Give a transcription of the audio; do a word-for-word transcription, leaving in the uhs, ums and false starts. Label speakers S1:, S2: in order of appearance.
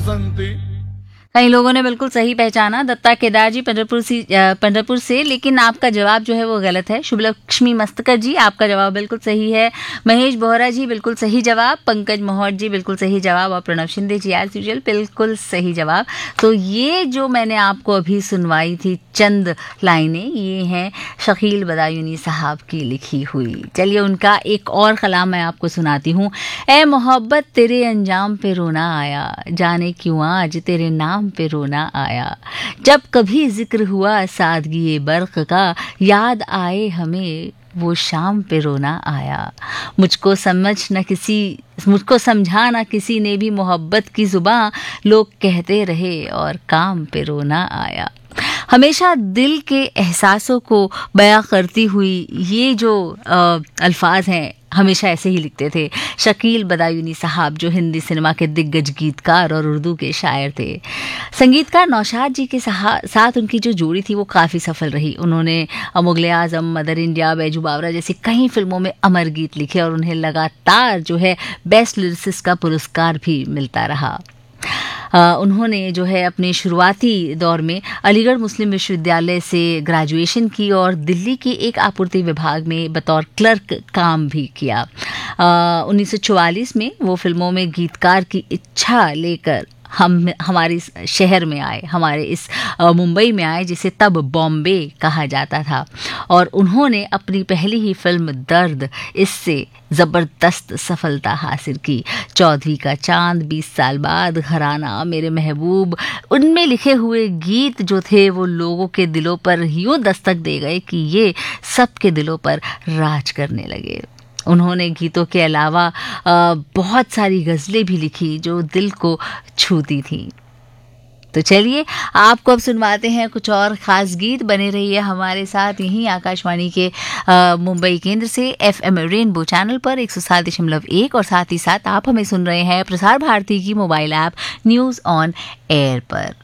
S1: हसन्ति।
S2: कई लोगों ने बिल्कुल सही पहचाना, दत्ता केदार जी पंढरपुर से पंढरपुर से, लेकिन आपका जवाब जो है वो गलत है। शुभलक्ष्मी मस्तकर जी, आपका जवाब बिल्कुल सही है। महेश बोहरा जी बिल्कुल सही जवाब। पंकज मोहट जी बिल्कुल सही जवाब। और प्रणव शिंदे जी एज यूजुअल बिल्कुल सही जवाब। तो ये जो मैंने आपको अभी सुनवाई थी चंद लाइनें, ये हैं शकील बदायूनी साहब की लिखी हुई। चलिए उनका एक और कलाम मैं आपको सुनाती हूँ। ए मोहब्बत तेरे अंजाम पे रोना आया, जाने क्यों आज तेरे नाम पे रोना आया। जब कभी जिक्र हुआ सादगी बर्क का, याद आए हमें वो शाम पे रोना आया। मुझको समझ न किसी मुझको समझा ना किसी ने भी मोहब्बत की जुबां, लोग कहते रहे और काम पे रोना आया। हमेशा दिल के एहसासों को बयां करती हुई ये जो आ, अल्फाज हैं, हमेशा ऐसे ही लिखते थे शकील बदायूनी साहब, जो हिंदी सिनेमा के दिग्गज गीतकार और उर्दू के शायर थे। संगीतकार नौशाद जी के साथ उनकी जो जोड़ी थी वो काफ़ी सफल रही। उन्होंने मुगल आजम, मदर इंडिया, बैजू बावरा जैसी कई फिल्मों में अमर गीत लिखे और उन्हें लगातार जो है बेस्ट लिरिसिस्ट का पुरस्कार भी मिलता रहा। Uh, उन्होंने जो है अपने शुरुआती दौर में अलीगढ़ मुस्लिम विश्वविद्यालय से ग्रेजुएशन की और दिल्ली के एक आपूर्ति विभाग में बतौर क्लर्क काम भी किया। uh, उन्नीस सौ चौवालीस में वो फिल्मों में गीतकार की इच्छा लेकर हम हमारे शहर में आए, हमारे इस मुंबई में आए, जिसे तब बॉम्बे कहा जाता था। और उन्होंने अपनी पहली ही फिल्म दर्द, इससे ज़बरदस्त सफलता हासिल की। चौधरी का चांद, बीस साल बाद, घराना, मेरे महबूब, उनमें लिखे हुए गीत जो थे वो लोगों के दिलों पर यूँ दस्तक दे गए कि ये सबके दिलों पर राज करने लगे। उन्होंने गीतों के अलावा बहुत सारी गज़लें भी लिखी जो दिल को छूती थी। तो चलिए आपको अब सुनवाते हैं कुछ और ख़ास गीत। बने रहिए हमारे साथ यहीं आकाशवाणी के मुंबई केंद्र से एफएम रेनबो चैनल पर एक सौ सात दशमलव एक, और साथ ही साथ आप हमें सुन रहे हैं प्रसार भारती की mobile app news on air पर।